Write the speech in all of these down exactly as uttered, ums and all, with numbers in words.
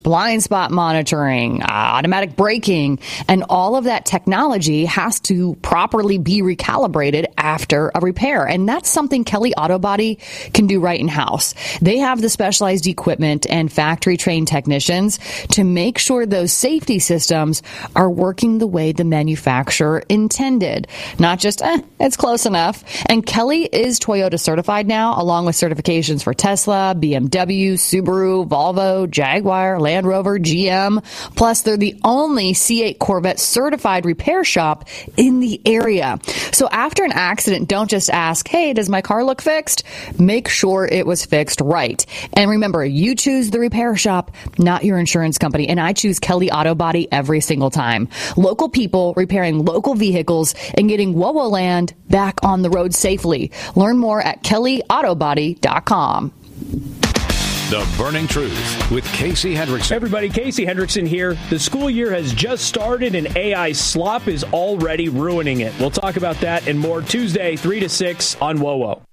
blind spot monitoring, uh, automatic braking, and all of that technology has to properly be recalibrated after a repair. And that's something Kelly Auto Body can do right in-house. They have the specialized equipment and factory-trained technicians to make sure those safety systems are working the way the manufacturer intended. Not just, eh, it's close enough. And Kelly is Toyota certified now, along with certifications for Tesla, B M W, Subaru, Volvo, Jaguar, Land Rover, G M. Plus, they're the only C eight Corvette certified repair shop in the area. So after an accident, don't just ask, hey, does my car look fixed? Make sure it was fixed right. And remember, you choose the repair shop, not your insurance company. And I choose Kelly Auto Body every single time. Local people repairing local vehicles and getting WOWO land back on the road safely. Learn more at kelly auto body dot com. The Burning Truth with Casey Hendrickson. Everybody, Casey Hendrickson here. The school year has just started and A I slop is already ruining it. We'll talk about that and more Tuesday, three to six on WOWO.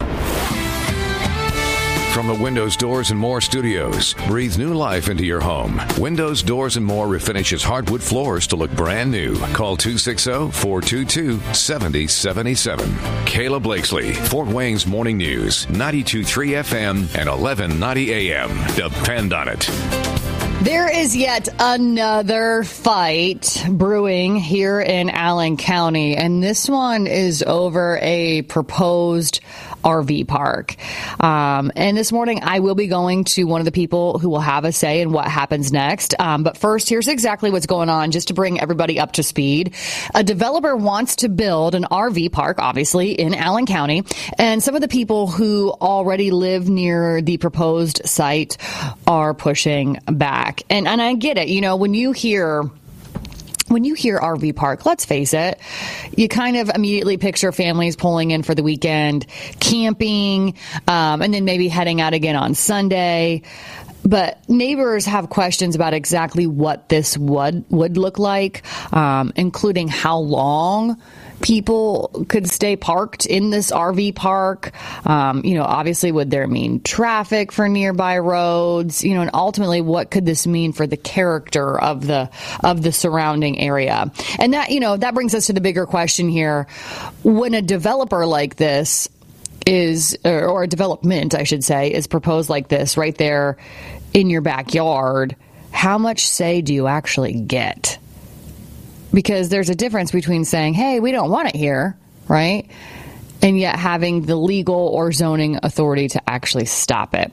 From the Windows, Doors, and More studios, breathe new life into your home. Windows, Doors, and More refinishes hardwood floors to look brand new. Call two six zero, four two two, seven zero seven seven. Kayla Blakesley, Fort Wayne's Morning News, ninety-two point three F M and eleven ninety A M. Depend on it. There is yet another fight brewing here in Allen County, and this one is over a proposed R V park. Um, and this morning, I will be going to one of the people who will have a say in what happens next. Um, but first, here's exactly what's going on, just to bring everybody up to speed. A developer wants to build an R V park, obviously, in Allen County. And some of the people who already live near the proposed site are pushing back. And, and I get it. You know, when you hear... When you hear R V park, let's face it, you kind of immediately picture families pulling in for the weekend, camping, um, and then maybe heading out again on Sunday. But neighbors have questions about exactly what this would, would look like, um, including how long people could stay parked in this R V park. Um, you know, obviously, would there mean traffic for nearby roads? You know, and ultimately, what could this mean for the character of the of the surrounding area? And that, you know, that brings us to the bigger question here. When a developer like this is, or a development, I should say, is proposed like this right there in your backyard, how much say do you actually get? Because there's a difference between saying, hey, we don't want it here, right? And yet having the legal or zoning authority to actually stop it.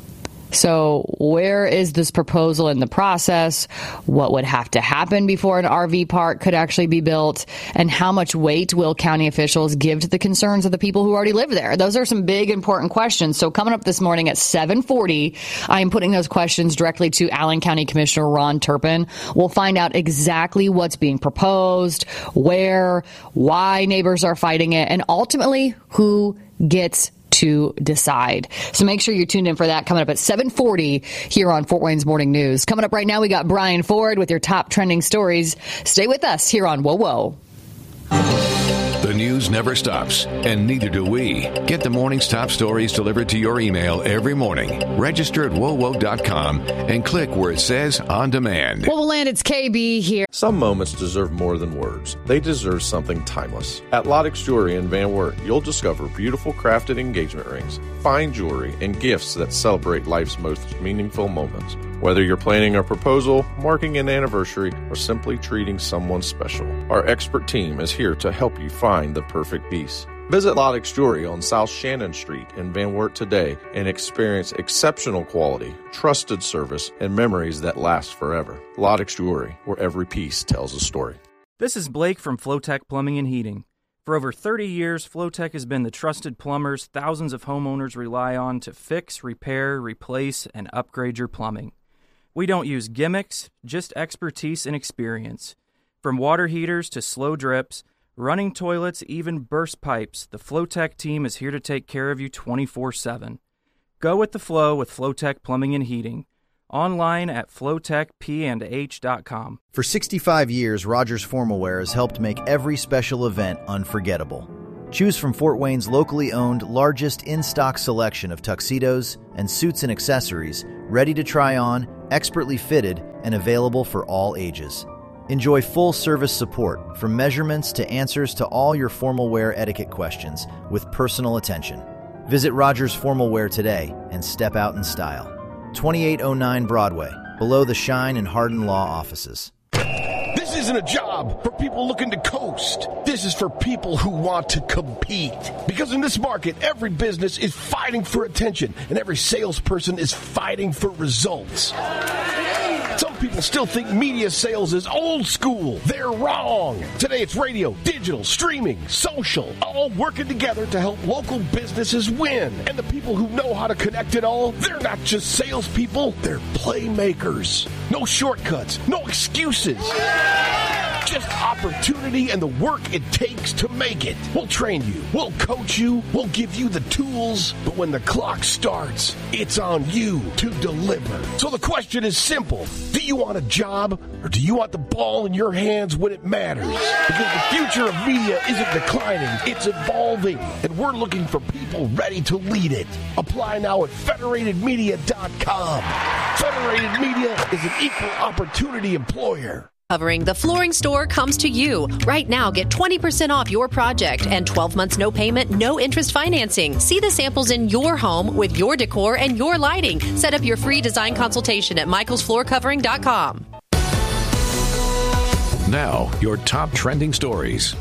So where is this proposal in the process? What would have to happen before an R V park could actually be built? And how much weight will county officials give to the concerns of the people who already live there? Those are some big, important questions. So coming up this morning at seven forty, I am putting those questions directly to Allen County Commissioner Ron Turpin. We'll find out exactly what's being proposed, where, why neighbors are fighting it, and ultimately who gets to decide. So make sure you're tuned in for that coming up at seven forty here on Fort Wayne's Morning News. Coming up right now, we got Brian Ford with your top trending stories. Stay with us here on WOWO. The news never stops, and neither do we. Get the morning's top stories delivered to your email every morning. Register at W O W O dot com and click where it says On Demand. WOWO Land, it's K B here. Some moments deserve more than words. They deserve something timeless. At Lottix Jewelry in Van Wert, you'll discover beautiful crafted engagement rings, fine jewelry, and gifts that celebrate life's most meaningful moments. Whether you're planning a proposal, marking an anniversary, or simply treating someone special, our expert team is here to help you find the perfect piece. Visit Lottix Jewelry on South Shannon Street in Van Wert today and experience exceptional quality, trusted service, and memories that last forever. Lottix Jewelry, where every piece tells a story. This is Blake from Flowtech Plumbing and Heating. For over thirty years, Flowtech has been the trusted plumbers thousands of homeowners rely on to fix, repair, replace, and upgrade your plumbing. We don't use gimmicks, just expertise and experience. From water heaters to slow drips, running toilets, even burst pipes, the Flowtech team is here to take care of you twenty-four seven. Go with the flow with Flowtech Plumbing and Heating. Online at flowtech p and h dot com. For sixty-five years, Rogers Formal Wear has helped make every special event unforgettable. Choose from Fort Wayne's locally owned, largest in-stock selection of tuxedos and suits and accessories, ready to try on expertly fitted, and available for all ages. Enjoy full-service support, from measurements to answers to all your formal wear etiquette questions with personal attention. Visit Rogers Formal Wear today and step out in style. twenty-eight oh nine Broadway, below the Shine and Hardin Law offices. This isn't a job for people looking to coast. This is for people who want to compete. Because in this market, every business is fighting for attention, and every salesperson is fighting for results. Some people still think media sales is old school. They're wrong. Today it's radio, digital, streaming, social, all working together to help local businesses win. And the people who know how to connect it all, they're not just salespeople, they're playmakers. No shortcuts, no excuses. Just opportunity and the work it takes to make it. We'll train you, we'll coach you, we'll give you the tools, but when the clock starts, it's on you to deliver. So the question is simple. Do you want a job, or do you want the ball in your hands when it matters? Because the future of media isn't declining, it's evolving, and we're looking for people ready to lead it. Apply now at federated media dot com. Federated Media is an equal opportunity employer. Covering the Flooring Store comes to you. Right now, get twenty percent off your project and twelve months no payment, no interest financing. See the samples in your home with your decor and your lighting. Set up your free design consultation at michaels floor covering dot com. Now, your top trending stories.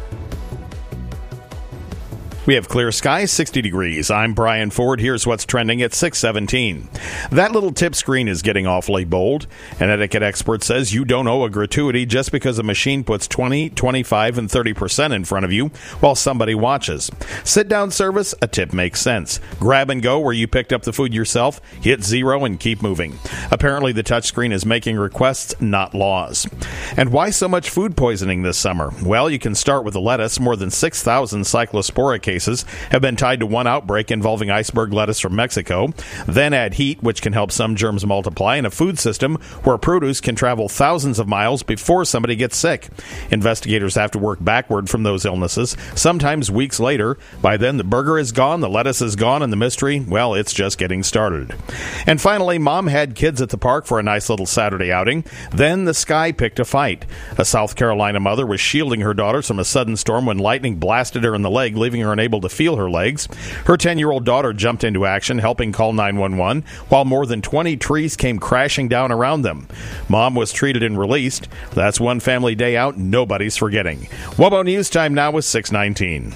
We have clear skies, sixty degrees. I'm Brian Ford. Here's what's trending at six seventeen. That little tip screen is getting awfully bold. An etiquette expert says you don't owe a gratuity just because a machine puts twenty, twenty-five, and thirty percent in front of you while somebody watches. Sit-down service, a tip makes sense. Grab and go where you picked up the food yourself, hit zero, and keep moving. Apparently, the touchscreen is making requests, not laws. And why so much food poisoning this summer? Well, you can start with the lettuce. More than six thousand cyclospora cases have been tied to one outbreak involving iceberg lettuce from Mexico. Then add heat, which can help some germs multiply, and a food system where produce can travel thousands of miles before somebody gets sick. Investigators have to work backward from those illnesses, sometimes weeks later. By then, the burger is gone, the lettuce is gone, and the mystery, well, it's just getting started. And finally, mom had kids at the park for a nice little Saturday outing. Then the sky picked a fight. A South Carolina mother was shielding her daughters from a sudden storm when lightning blasted her in the leg, leaving her unable to feel her legs. Her ten-year-old daughter jumped into action, helping call nine one one, while more than twenty trees came crashing down around them. Mom was treated and released. That's one family day out nobody's forgetting. WOBO News Time now is six nineteen.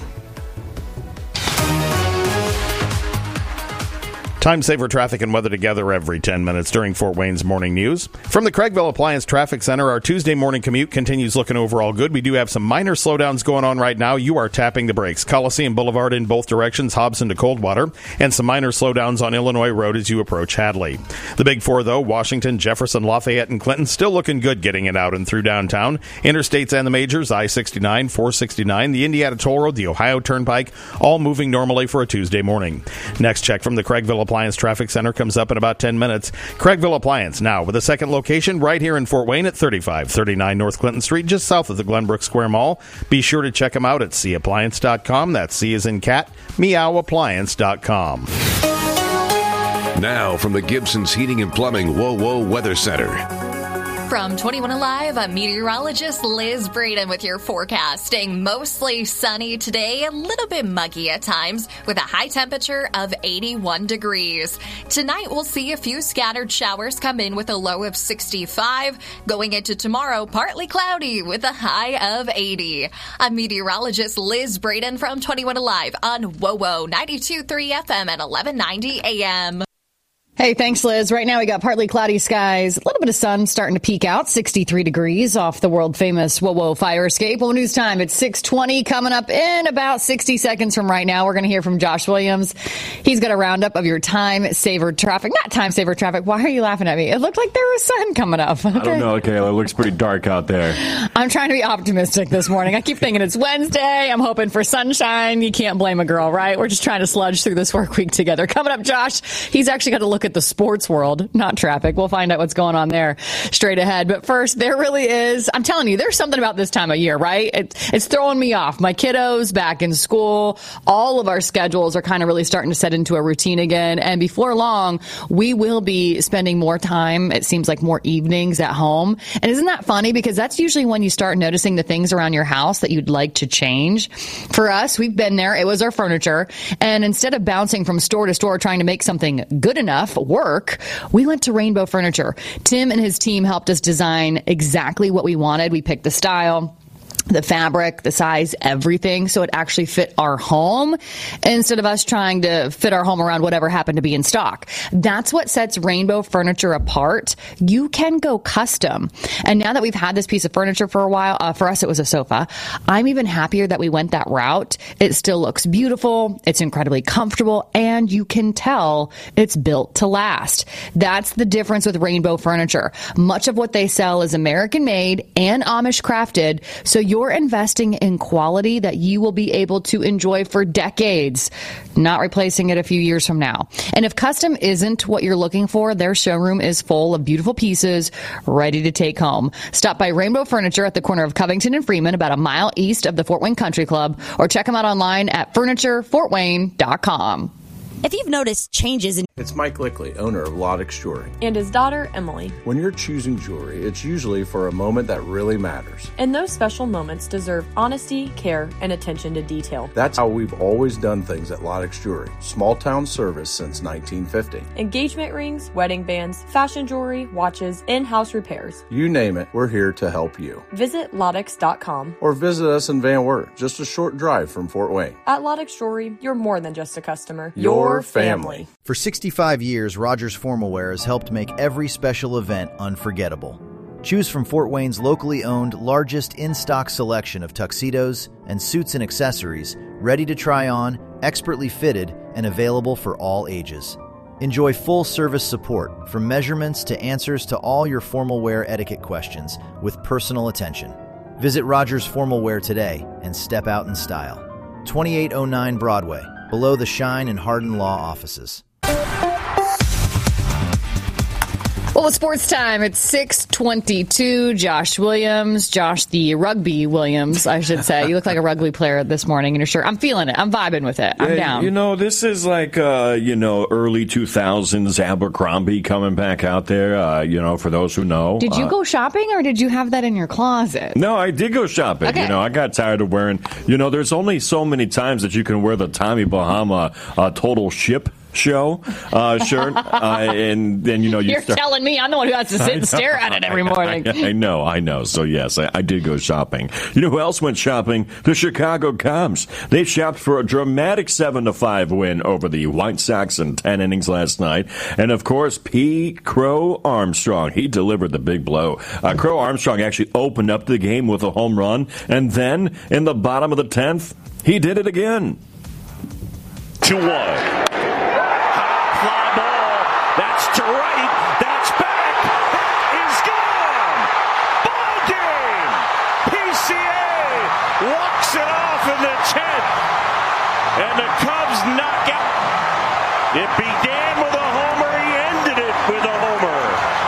Time saver traffic and weather together every ten minutes during Fort Wayne's Morning News. From the Craigville Appliance Traffic Center, our Tuesday morning commute continues looking overall good. We do have some minor slowdowns going on right now. You are tapping the brakes. Coliseum Boulevard in both directions, Hobson to Coldwater, and some minor slowdowns on Illinois Road as you approach Hadley. The big four, though, Washington, Jefferson, Lafayette, and Clinton, still looking good getting it out and through downtown. Interstates and the majors, I sixty-nine, four sixty-nine, the Indiana Toll Road, the Ohio Turnpike, all moving normally for a Tuesday morning. Next check from the Craigville Appliance Traffic Center comes up in about ten minutes. Craigville Appliance now with a second location right here in Fort Wayne at thirty-five thirty-nine North Clinton Street, just south of the Glenbrook Square Mall. Be sure to check them out at c appliance dot com. That's C as in cat, meow appliance dot com. Now from the Gibson's Heating and Plumbing WOWO Weather Center. From twenty-one Alive, I'm meteorologist Liz Braden with your forecast. Staying mostly sunny today, a little bit muggy at times, with a high temperature of eighty-one degrees. Tonight, we'll see a few scattered showers come in with a low of sixty-five. Going into tomorrow, partly cloudy with a high of eighty. I'm meteorologist Liz Braden from twenty-one Alive on WOWO ninety-two point three F M at eleven ninety A M. Hey, thanks, Liz. Right now we got partly cloudy skies, a little bit of sun starting to peek out, sixty-three degrees off the world-famous WOWO fire escape. Well, news time at six twenty coming up in about sixty seconds from right now. We're going to hear from Josh Williams. He's got a roundup of your time-saver traffic. Not time-saver traffic. Why are you laughing at me? It looked like there was sun coming up. Okay? I don't know, Kayla. It looks pretty dark out there. I'm trying to be optimistic this morning. I keep thinking it's Wednesday. I'm hoping for sunshine. You can't blame a girl, right? We're just trying to sludge through this work week together. Coming up, Josh, he's actually got a look at at the sports world, not traffic. We'll find out what's going on there straight ahead. But first, there really is, I'm telling you, there's something about this time of year, right? It, it's throwing me off. My kiddos back in school, all of our schedules are kind of really starting to set into a routine again. And before long, we will be spending more time, it seems like more evenings at home. And isn't that funny? Because that's usually when you start noticing the things around your house that you'd like to change. For us, we've been there. It was our furniture. And instead of bouncing from store to store trying to make something good enough work, we went to Rainbow Furniture. Tim and his team helped us design exactly what we wanted. We picked the style, the fabric, the size, everything, so it actually fit our home instead of us trying to fit our home around whatever happened to be in stock. That's what sets Rainbow Furniture apart. You can go custom. And now that we've had this piece of furniture for a while, uh, for us it was a sofa, I'm even happier that we went that route. It still looks beautiful, it's incredibly comfortable, and you can tell it's built to last. That's the difference with Rainbow Furniture. Much of what they sell is American made and Amish crafted, so you're You're investing in quality that you will be able to enjoy for decades, not replacing it a few years from now. And if custom isn't what you're looking for, their showroom is full of beautiful pieces ready to take home. Stop by Rainbow Furniture at the corner of Covington and Freeman, about a mile east of the Fort Wayne Country Club, or check them out online at furniture fort wayne dot com. If you've noticed changes in... It's Mike Lickley, owner of Lodex Jewelry. And his daughter, Emily. When you're choosing jewelry, it's usually for a moment that really matters. And those special moments deserve honesty, care, and attention to detail. That's how we've always done things at Lodex Jewelry. Small town service since nineteen fifty. Engagement rings, wedding bands, fashion jewelry, watches, in-house repairs. You name it, we're here to help you. Visit Lodex dot com. Or visit us in Van Wert, just a short drive from Fort Wayne. At Lodex Jewelry, you're more than just a customer. Your family. For sixty-five years, Rogers Formal Wear has helped make every special event unforgettable. Choose from Fort Wayne's locally owned, largest in-stock selection of tuxedos and suits and accessories, ready to try on, expertly fitted, and available for all ages. Enjoy full service support, from measurements to answers to all your formal wear etiquette questions, with personal attention. Visit Rogers Formal Wear today and step out in style. twenty-eight oh nine Broadway, below the Shine and Hardin Law offices. Well, it's sports time. It's six twenty-two. Josh Williams, Josh the Rugby Williams, I should say. You look like a rugby player this morning in your shirt. I'm feeling it. I'm vibing with it. I'm yeah, down. You know, this is like, uh, you know, early two thousands Abercrombie coming back out there, uh, you know, for those who know. Did you uh, go shopping, or did you have that in your closet? No, I did go shopping. Okay. You know, I got tired of wearing, you know, there's only so many times that you can wear the Tommy Bahama uh, Total Ship show uh, shirt, uh, and then you know you you're start, telling me I'm the one who has to sit and stare at it every morning. I, I know, I know. So yes, I, I did go shopping. You know who else went shopping? The Chicago Cubs. They shopped for a dramatic seven to five win over the White Sox in ten innings last night, and of course, P. Crow Armstrong. He delivered the big blow. Uh, Crow Armstrong actually opened up the game with a home run, and then in the bottom of the tenth, he did it again. two one. That's to right. That's back. That is gone. Ball game. P C A walks it off in the tenth. And the Cubs knock out. It began with a homer. He ended it with a homer.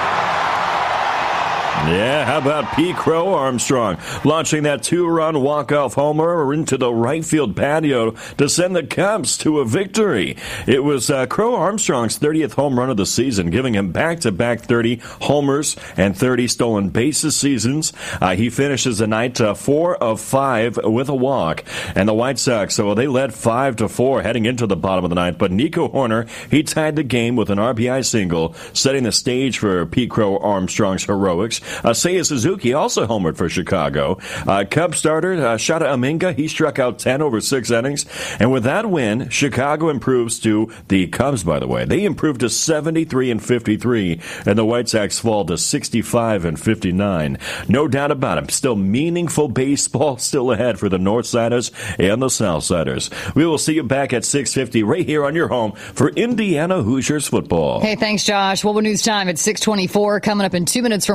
Yeah, how about P. Crow Armstrong launching that two-run walk-off homer into the right field patio to send the Cubs to a victory. It was uh, Crow Armstrong's thirtieth home run of the season, giving him back-to-back thirty homers and thirty stolen bases seasons. Uh, he finishes the night uh, four of five with a walk. And the White Sox, so they led five to four heading into the bottom of the ninth. But Nico Horner, he tied the game with an R B I single, setting the stage for P. Crow Armstrong's heroics. Uh, Seiya Suzuki also homered for Chicago. Uh, Cubs starter uh, Shota Aminga, he struck out ten over six innings. And with that win, Chicago improves to the Cubs, by the way. They improved to seventy-three and fifty-three, and the White Sox fall to sixty-five and fifty-nine. No doubt about it. Still meaningful baseball still ahead for the Northsiders and the Southsiders. We will see you back at six fifty right here on your home for Indiana Hoosiers football. Hey, thanks, Josh. What News Time at six twenty-four coming up in two minutes from right now.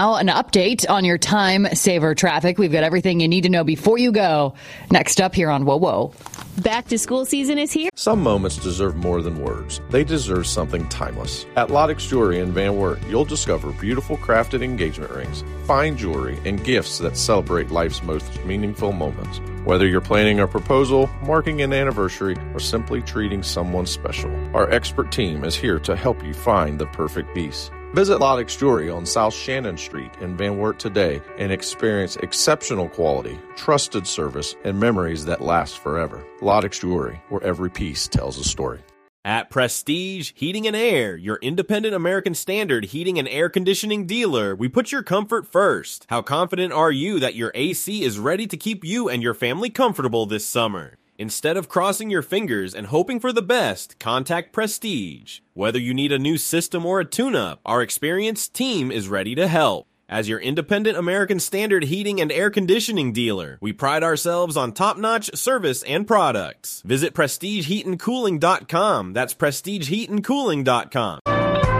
now, an update on your time saver traffic. We've got everything you need to know before you go. Next up here on Whoa Whoa. Back to school season is here. Some moments deserve more than words. They deserve something timeless. At Lottix Jewelry in Van Wert, you'll discover beautiful crafted engagement rings, fine jewelry, and gifts that celebrate life's most meaningful moments. Whether you're planning a proposal, marking an anniversary, or simply treating someone special, our expert team is here to help you find the perfect piece. Visit Lottix Jewelry on South Shannon Street in Van Wert today and experience exceptional quality, trusted service, and memories that last forever. Lottix Jewelry, where every piece tells a story. At Prestige Heating and Air, your independent American Standard heating and air conditioning dealer, we put your comfort first. How confident are you that your A C is ready to keep you and your family comfortable this summer? Instead of crossing your fingers and hoping for the best, contact Prestige. Whether you need a new system or a tune-up, our experienced team is ready to help. As your independent American Standard heating and air conditioning dealer, we pride ourselves on top-notch service and products. Visit prestige heat and cooling dot com. That's prestige heat and cooling dot com.